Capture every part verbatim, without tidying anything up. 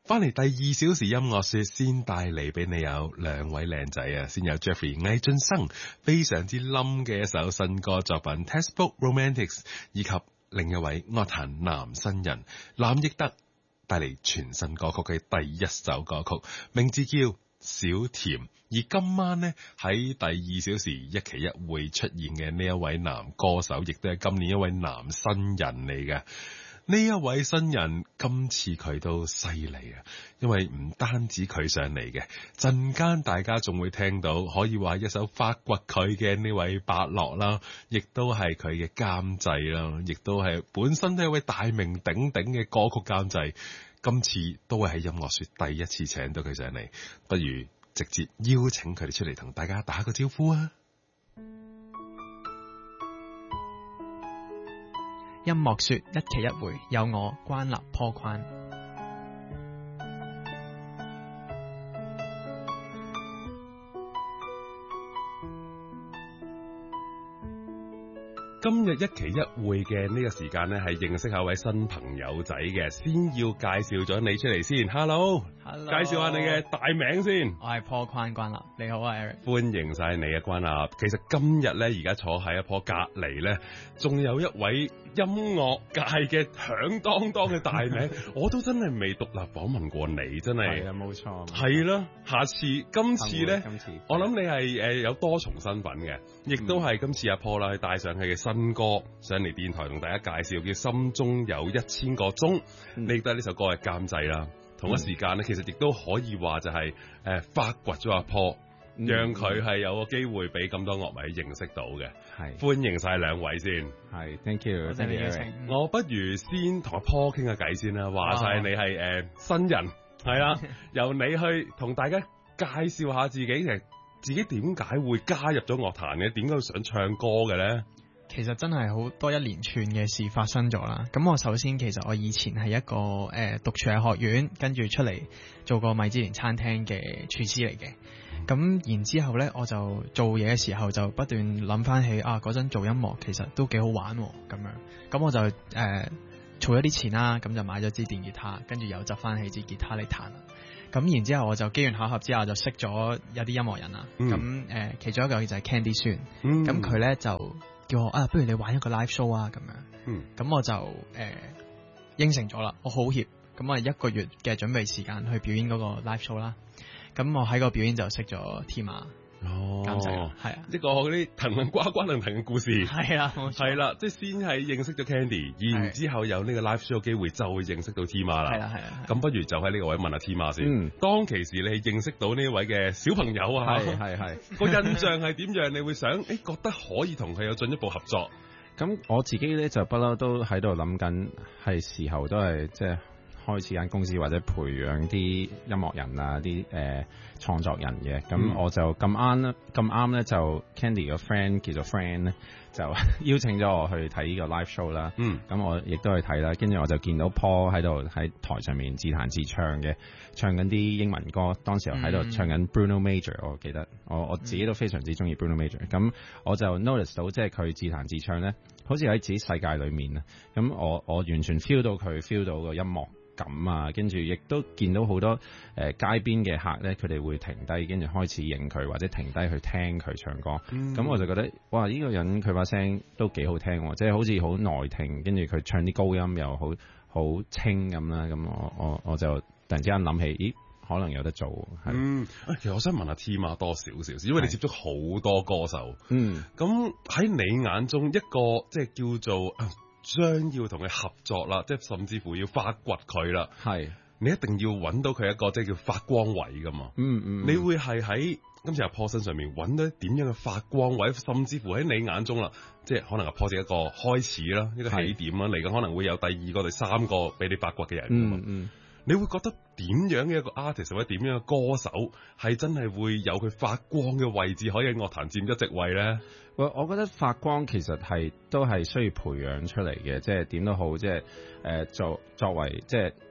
翻嚟第二小時音樂說，先帶嚟俾你有兩位靚仔啊，先有 Jeffrey 魏浚笙非常之冧嘅一首新歌作品 Textbook Romantics， 以及另一位樂壇男新人藍奕德帶嚟全新歌曲嘅第一首歌曲，名字叫小甜。而今晚呢，喺第二小時一期一會出現嘅呢一位男歌手，亦都係今年一位男新人嚟嘅。呢一位新人今次佢都犀利啊，因為唔單止佢上嚟嘅，陣間大家仲會聽到可以話一手發掘佢嘅呢位伯樂啦，亦都係佢嘅監製啦，亦都係本身都係一位大名鼎鼎嘅歌曲監製。今次都會喺音樂說第一次請到佢上嚟，不如直接邀請佢哋出嚟同大家打個招呼啊！ 音樂說一期一會，有我關立破框。 今日一期一會嘅呢個時間呢，係認識下位新朋友仔嘅，先要介紹咗你出嚟先。Hello，Hello， 介紹下你嘅大名先。 我係破框關立，你好啊 Eric。 歡迎晒你嘅關立。其實今日呢，而家坐喺一棵隔籬呢，仲有一位音樂界嘅響當當嘅大名，我都真係未獨立訪問過你，真係。 係啊，冇錯。 係啦，下次今次呢， 今次我諗你係誒有多重身份嘅，亦都係今次阿破啦，帶上佢嘅新歌上嚟電台同大家介紹，叫心中有一千個鐘。你亦都係呢首歌嘅監製啦。同一時間咧，其實亦都可以話就係誒發掘咗阿破，嗯、讓佢係有個機會俾咁多樂迷認識到嘅。係歡迎晒兩位先。 係 ，thank you， 多謝你邀請。 我不如先同阿破傾下偈先啦。話晒你係誒、呃、新人，係啦，由你去同大家介紹下自己，其實自己點解會加入咗樂壇嘅？點解會想唱歌嘅咧？ 其實真係好多一連串嘅事發生咗啦。咁我首先其實我以前係一個誒、呃、讀廚藝學院，跟住出嚟做過米芝蓮餐廳嘅廚師嚟嘅。咁然之後呢，我就做嘢嘅時候就不斷諗翻起啊，嗰陣做音樂其實都幾好玩喎。咁樣咁我就誒儲咗啲錢啦，咁就買咗支電吉他，跟住又執翻起支吉他嚟彈啦。咁然之後我就機緣巧合之下就識咗有啲音樂人啦。咁誒、嗯呃、其中一個就係 Candy 孫，咁佢呢就叫我啊，不如你玩一個 live show 啊，咁樣。嗯，咁我就誒、呃、應承咗啦，我好怯，咁我一個月嘅準備時間去表演嗰個 live show 啦。咁我喺個表演就識咗 Tima。哦，監製係啊， 一個嗰啲騰騰呱呱騰騰嘅故事係啦，係啦，即係先係認識咗 Candy， 然之後有呢個 live show 嘅機會就會認識到 Tima 啦。係啦係啦，咁不如就喺呢個位問下 Tima 先。嗯，當其時你係認識到呢位嘅小朋友啊，係係係，個印象係點樣？你會想誒覺得可以同佢有進一步合作？ 咁我自己咧就不嬲都喺度諗緊，係時候都係即係開始間公司或者培養啲音樂人啊，啲誒創作人嘅。咁、嗯、我就咁啱咧，咁啱咧就 Candy 個 friend 叫做 friend 咧，就邀請咗我去睇呢個 live show 啦。嗯，咁我亦都去睇啦，跟住我就見到 Paul 喺度喺台上面自彈自唱嘅，唱緊啲英文歌。當時我喺度唱緊 Bruno Major，我記得我我自己都非常之中意 Bruno Major。咁我就 notice 到即係佢自彈自唱咧，好似喺自己世界裏面啊。咁我我完全 feel 到佢 feel 到個音樂咁啊，跟住亦都見到好多誒、呃、街邊嘅客咧，佢哋會停低，跟住開始影佢，或者停低去聽佢唱歌。咁、嗯、我就覺得，哇！呢、這個人佢把聲都幾好聽，即係好似好耐聽，跟住佢唱啲高音又好好清咁啦。咁我我我就突然之間諗起，咦，可能有得做。 嗯，其實我想問下 Tima 多少少，因為你接觸好多歌手。嗯，咁喺你眼中一個即係叫做將要同佢合作啦，即係甚至乎要發掘佢啦。係，你一定要揾到佢一個即係叫發光位噶嘛。嗯嗯，你會係喺今次阿 Paul 身上面揾到點樣嘅發光位，甚至乎喺你眼中啦，即係可能阿 Paul 係一個開始啦，一個起點啦，嚟緊可能會有第二個、第三個俾你發掘嘅人噶嘛。嗯嗯，你會覺得點樣嘅一個 artist 或者點樣嘅歌手係真係會有佢發光嘅位置，可以喺樂壇佔一席位咧？ 我我覺得發光其實係都係需要培養出嚟嘅，即係點都好，即係誒作作為即係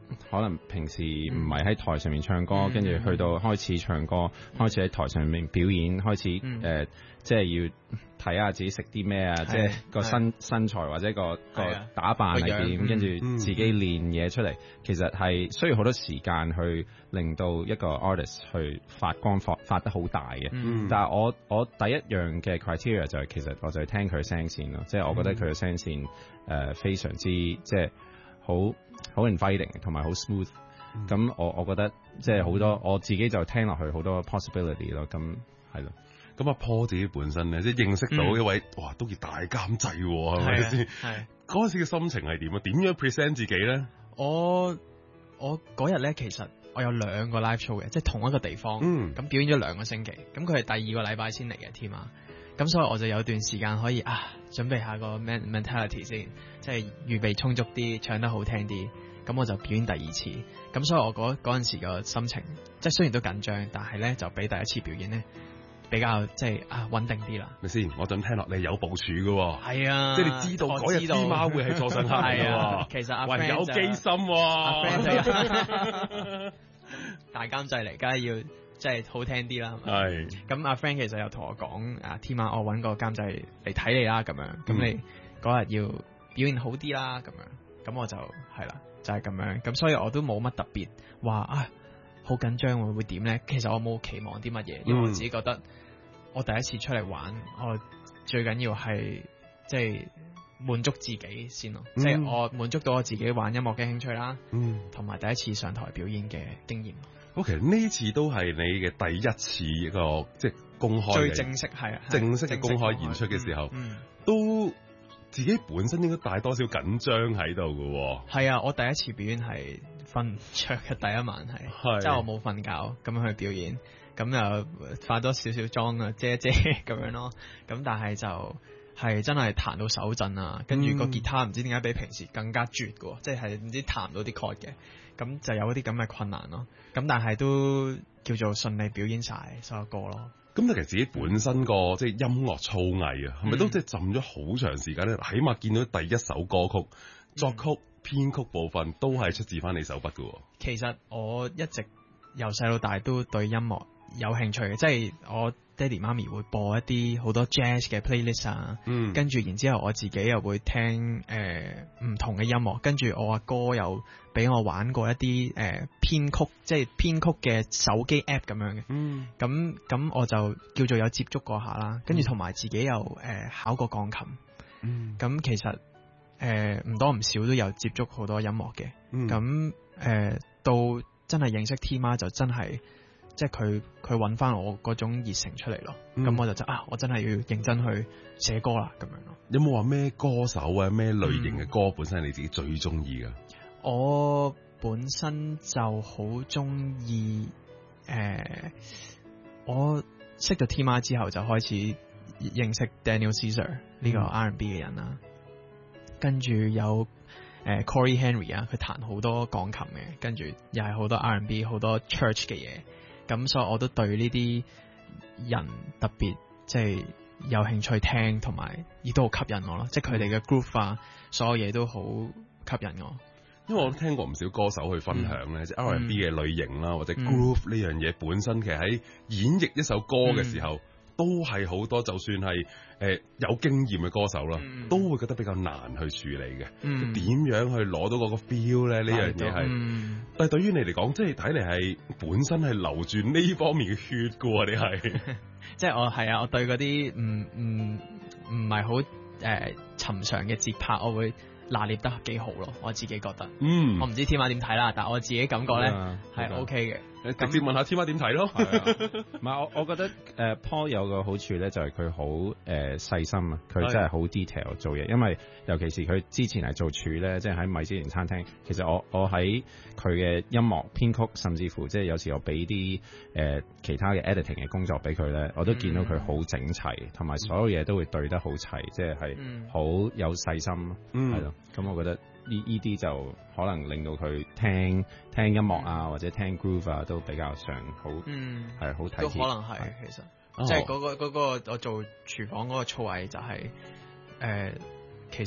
可能平時唔係喺台上面唱歌， 嗯跟住去到開始唱歌，開始喺台上面表演，開始誒、 嗯呃，即係要睇下自己食啲咩啊， 係即係個身身材或者個個係啊打扮係個樣點，跟住嗯自己練嘢出嚟，其實係需要好多時間去令到一個 artist 去發光發發得好大嘅。 嗯但係我我第一樣嘅 criteria 就係、其實我就係聽佢聲線咯，即係我覺得佢嘅聲線誒、呃、非常之即係好好 inviting 同埋好 smooth。咁我我覺得即係好多我自己就聽落去好多 possibility 咯。咁係咯。 咁阿 Paul 自己本身咧，即係認識到一位、嗯、哇都叫大監製喎，係咪先？ 係嗰陣時嘅心情係點啊？點樣 present 自己咧？ 我我嗰日咧，其實我有兩個 live show 嘅，即係同一個地方，咁、 嗯、 表演咗兩個星期。咁佢係第二個禮拜先嚟嘅添啊。咁所以我就有段時間可以啊，準備下個 mentality 先，即係預備充足啲，唱得好聽啲。咁我就表演第二次。咁所以我嗰嗰陣時個心情，即係雖然都緊張，但係咧就比第一次表演咧比較即係啊穩定啲啦。 咪先？我陣聽落你有部署嘅喎。 係啊， 即係你知道嗰日天媽會係座上客嚟嘅喎。 其實阿喂 friend 有機心喎、 阿 friend 就大監製嚟，梗係要即係好聽啲啦。 係。 咁阿 friend 其實有同我講啊，天媽我揾個監製嚟睇你啦，咁樣。咁、 嗯、 你嗰日要表現好啲啦，咁樣。咁我就係啦。就係、是、咁樣，咁所以我都冇乜特別話啊，好緊張會會點咧？其實我冇期望啲乜嘢，因為我自己覺得我第一次出嚟玩，我最緊要係即係滿足自己先咯，即、嗯、係、就是、我滿足到我自己玩音樂嘅興趣啦，嗯，同埋第一次上台表演嘅經驗。 好，其實呢次都係你嘅第一次一個即係公開最正式係啊， 正式嘅公開演出嘅時候，嗯嗯、都。自己本身應該帶多少緊張喺度嘅喎。係啊，我第一次表演係瞓唔着嘅，第一晚係，即係我冇瞓覺咁樣去表演，咁又化多少少妝啊，遮遮咁樣咯。咁但係就係真係彈到手震啊，跟住個吉他唔知點解比平時更加絕嘅，即係唔知彈唔到啲 chord 嘅，咁就有啲咁嘅困難咯。咁但係都叫做順利表演晒所有歌咯。 咁但其實自己本身個即係音樂造詣啊，係咪都即係浸咗好長時間咧？起碼見到第一首歌曲作曲編曲部分都係出自翻你手筆嘅。 其實我一直由細到大都對音樂有興趣嘅，即係我爹哋媽咪會播一啲好多 jazz 嘅 playlist 啊，嗯，跟住然之後我自己又會聽誒唔同嘅音樂，跟住我阿哥又俾我玩過一啲誒編曲，即係編曲嘅手機 app 咁樣嘅，嗯，咁咁我就叫做有接觸過下啦，跟住同埋自己又誒、呃、考過鋼琴，嗯，咁其實誒唔、呃、多唔少都有接觸好多音樂嘅，嗯，咁誒、呃、到真係認識 T 媽就真係。即係佢佢揾翻我嗰種熱誠出嚟咯，咁、嗯、我就真啊，我真係要認真去寫歌啦，咁樣咯。 有冇話咩歌手啊，咩類型嘅歌本身係你自己最中意噶？ 我本身就好中意誒，我識咗 T 媽之後就開始認識 Daniel Caesar 呢個 R and B 嘅人啦、嗯，跟住有誒、呃、Corey Henry 啊，佢彈好多鋼琴嘅，跟住又係好多 R and B 好多 church 嘅嘢。咁所以我都對呢啲人特別即係有興趣聽，同埋亦都好吸引我咯。即係佢哋嘅 groove 啊，所有嘢都好吸引我。 因為我都聽過唔少歌手去分享咧，即、嗯、係 R and B 嘅類型啦、嗯，或者 groove 呢樣嘢本身其實喺演繹一首歌嘅時候，嗯、都係好多就算係誒、呃、有經驗嘅歌手啦、嗯，都會覺得比較難去處理嘅。點、嗯、樣去攞到嗰個 feel 咧？呢樣嘢係。嗯但係對於你嚟講，即係睇嚟係本身係流住呢方面嘅血㗎喎，你係即係我係啊，我對嗰啲唔唔唔係好誒尋常嘅節拍，我會拿捏得幾好咯，我自己覺得。嗯，我唔知天媽點睇啦，但係我自己感覺咧係 OK 嘅。 你直接問下天媽點睇咯。 唔係我我覺得誒、呃、Paul 有個好處咧，就係佢好誒細心啊，佢真係好 detail 做嘢，因為尤其是佢之前係做廚咧，即係喺米芝蓮餐廳。其實我我喺佢嘅音樂編曲，甚至乎即係有時我俾啲誒其他嘅 editing 嘅工作俾佢咧，我都見到佢好整齊，同、嗯、埋所有嘢都會對得好齊，即係係好有細心，係、嗯、咯。咁我覺得呢呢啲就可能令到佢聽聽音樂啊，或者聽 groove 啊，都比較上好，嗯，係好體貼。都可能係其實，即係嗰個嗰個我做廚房嗰個操藝就係、是、誒、呃，其實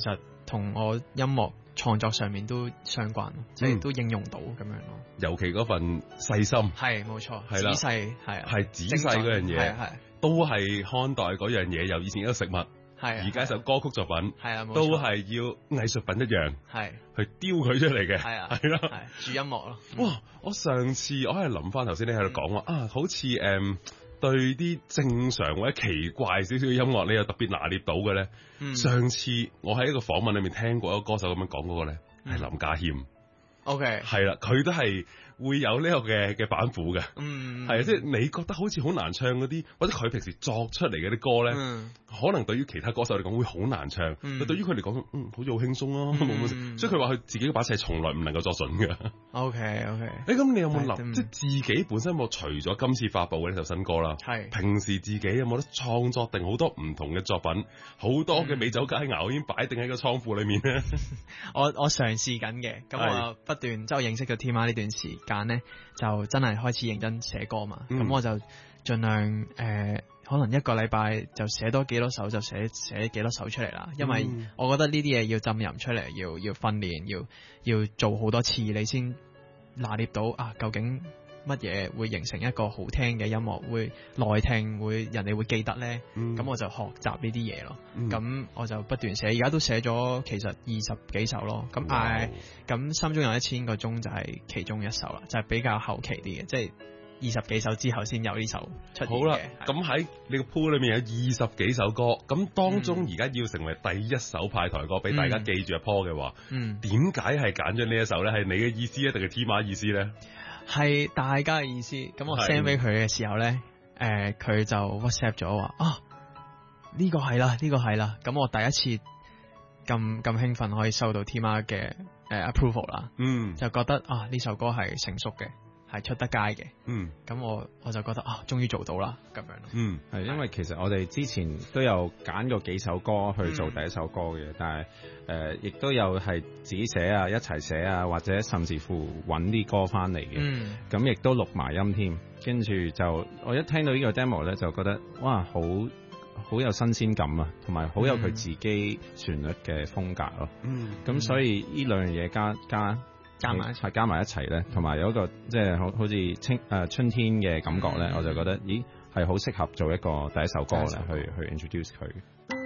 同我音樂創作上面都相關，即係都應用到咁樣咯。 尤其嗰份細心， 係冇錯， 係啦， 仔細係係仔細嗰樣嘢， 係都係看待嗰樣嘢，由以前一個食物， 係而家一首歌曲作品， 係啊， 都係要藝術品一樣， 係去雕佢出嚟嘅， 係啊， 係啦， 係主音樂咯。 哇！我上次我喺度諗翻頭先你喺度講話啊，好似誒、嗯、對啲正常或者奇怪少少嘅音樂，你又特別拿捏到嘅咧。 嗯、 上次我喺一個訪問裏面聽過一個歌手咁樣講嗰個咧，係、嗯、林家謙。 OK， 係啦，佢都係會有呢個嘅嘅板斧嘅， 嗯， 係啊，即係你覺得好似好難唱嗰啲，或者佢平時作出嚟嗰啲歌咧， 嗯、 可能對於其他歌手嚟講會好難唱， 嗯、 但對於佢嚟講，嗯，好似好輕鬆咯，冇乜事。所以佢話佢自己嗰把聲係從來唔能夠作準嘅。 OK OK， 誒咁你有冇諗， 嗯、 即係自己本身有冇除咗今次發布嘅呢首新歌啦， 係平時自己有冇得創作定好多唔同嘅作品，好多嘅美酒佳肴已經擺定喺個倉庫裏面咧？ 我我嘗試緊嘅，咁我不斷即係我認識咗 Tim 呢段時間咧，就真係開始認真寫歌嘛。咁、嗯、我就盡量誒、呃，可能一個禮拜就寫多幾多首，就寫寫幾多首出嚟啦。因為我覺得呢啲嘢要浸淫出嚟，要要訓練，要要做好多次，你先拿捏到啊，究竟乜嘢會形成一個好聽嘅音樂，會耐聽，會人哋會記得咧。咁、嗯、我就學習呢啲嘢咯。咁、嗯、我就不斷寫，而家都寫咗其實二十幾首咯。咁誒，咁心中有一千個鐘就係其中一首啦，就係、是、比較後期啲嘅，即係二十幾首之後先有呢首出現嘅。好啦， 咁喺你個 pool 裏面有二十幾首歌，咁當中而家要成為第一首派台歌俾、嗯、大家記住阿 Paul 嘅話，點解係揀咗呢一首咧？係你嘅意思啊，定係 Tima 意思咧？係大家嘅意思。咁我 send 俾佢嘅時候咧，誒佢、呃、就 WhatsApp 咗話啊，呢、這個係啦，呢、這個係啦。咁我第一次咁咁興奮可以收到 Tima 嘅誒 approval 啦，嗯，就覺得啊呢首歌係成熟嘅，係出得街嘅，嗯，咁我我就覺得啊，終於做到啦，咁樣咯， 嗯，係因為其實我哋之前都有揀過幾首歌去做第一首歌嘅，嗯、但係誒亦都有係自己寫啊，一齊寫啊，或者甚至乎揾啲歌翻嚟嘅，嗯，咁亦都錄埋音添，跟住就我一聽到呢個 demo 咧，就覺得哇，好好有新鮮感啊，同埋好有佢自己旋律嘅風格咯，嗯，咁所以呢兩樣嘢加加。加埋一齊，加埋一齊咧，同埋有一個即係好好似清誒春天嘅感覺咧，嗯、我就覺得，咦係好適合做一個第一首歌咧，去去 introduce 佢。